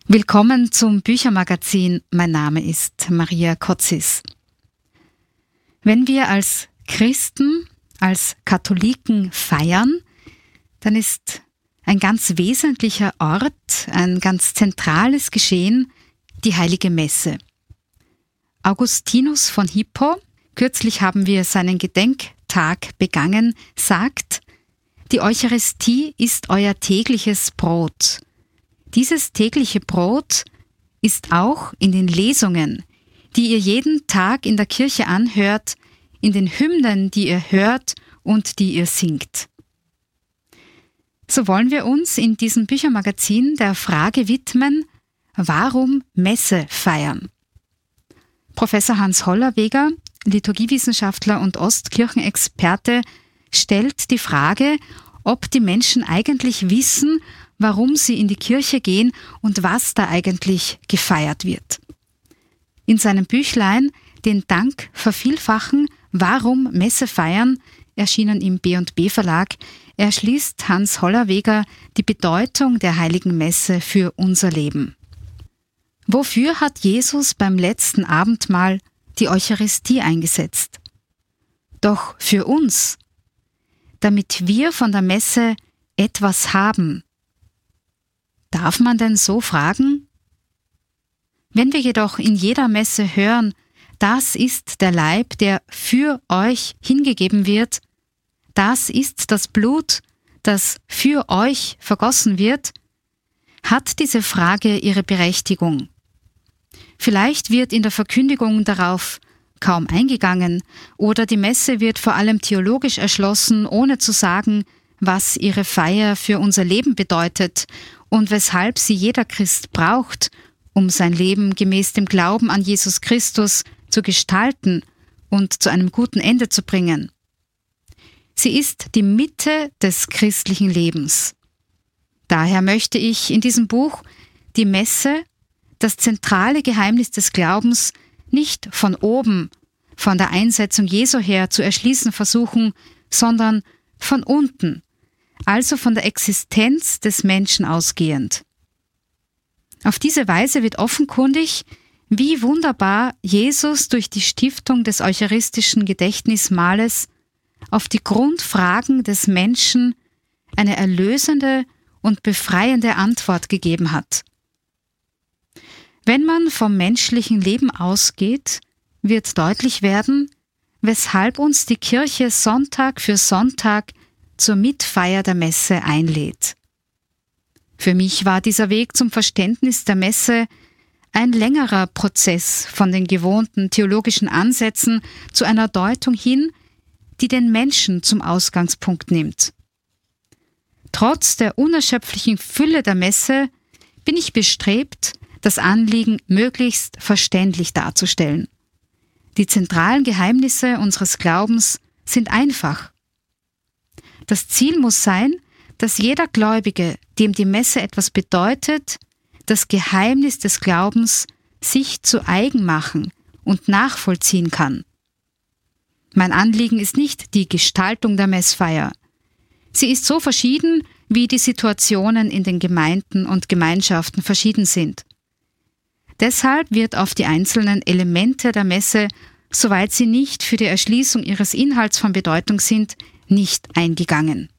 Willkommen zum Büchermagazin. Mein Name ist Maria Kotzis. Wenn wir als Christen, als Katholiken feiern, dann ist ein ganz wesentlicher Ort, ein ganz zentrales Geschehen, die Heilige Messe. Augustinus von Hippo, kürzlich haben wir seinen Gedenktag begangen, sagt: Die Eucharistie ist euer tägliches Brot. Dieses tägliche Brot ist auch in den Lesungen, die ihr jeden Tag in der Kirche anhört, in den Hymnen, die ihr hört und die ihr singt. So wollen wir uns in diesem Büchermagazin der Frage widmen, warum Messe feiern. Professor Hans Hollerweger, Liturgiewissenschaftler und Ostkirchenexperte, stellt die Frage, ob die Menschen eigentlich wissen, warum sie in die Kirche gehen und was da eigentlich gefeiert wird. In seinem Büchlein Den Dank vervielfachen, warum Messe feiern, erschienen im B&B Verlag, erschließt Hans Hollerweger die Bedeutung der Heiligen Messe für unser Leben. Wofür hat Jesus beim letzten Abendmahl die Eucharistie eingesetzt? Doch für uns, damit wir von der Messe etwas haben. Darf man denn so fragen? Wenn wir jedoch in jeder Messe hören, das ist der Leib, der für euch hingegeben wird, das ist das Blut, das für euch vergossen wird, hat diese Frage ihre Berechtigung. Vielleicht wird in der Verkündigung darauf kaum eingegangen oder die Messe wird vor allem theologisch erschlossen, ohne zu sagen, was ihre Feier für unser Leben bedeutet und weshalb sie jeder Christ braucht, um sein Leben gemäß dem Glauben an Jesus Christus zu gestalten und zu einem guten Ende zu bringen. Sie ist die Mitte des christlichen Lebens. Daher möchte ich in diesem Buch die Messe, das zentrale Geheimnis des Glaubens, nicht von oben, von der Einsetzung Jesu her zu erschließen versuchen, sondern von unten, also von der Existenz des Menschen ausgehend. Auf diese Weise wird offenkundig, wie wunderbar Jesus durch die Stiftung des eucharistischen Gedächtnismahles auf die Grundfragen des Menschen eine erlösende und befreiende Antwort gegeben hat. Wenn man vom menschlichen Leben ausgeht, wird deutlich werden, weshalb uns die Kirche Sonntag für Sonntag zur Mitfeier der Messe einlädt. Für mich war dieser Weg zum Verständnis der Messe ein längerer Prozess von den gewohnten theologischen Ansätzen zu einer Deutung hin, die den Menschen zum Ausgangspunkt nimmt. Trotz der unerschöpflichen Fülle der Messe bin ich bestrebt, das Anliegen möglichst verständlich darzustellen. Die zentralen Geheimnisse unseres Glaubens sind einfach. Das Ziel muss sein, dass jeder Gläubige, dem die Messe etwas bedeutet, das Geheimnis des Glaubens sich zu eigen machen und nachvollziehen kann. Mein Anliegen ist nicht die Gestaltung der Messfeier. Sie ist so verschieden, wie die Situationen in den Gemeinden und Gemeinschaften verschieden sind. Deshalb wird auf die einzelnen Elemente der Messe, soweit sie nicht für die Erschließung ihres Inhalts von Bedeutung sind, nicht eingegangen.